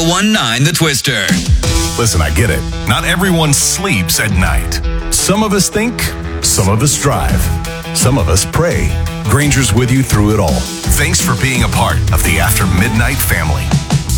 1019 The Twister. Listen, I get it. Not everyone sleeps at night. Some of us think, some of us drive, some of us pray. Granger's with you through it all. Thanks for being a part of the After Midnight family.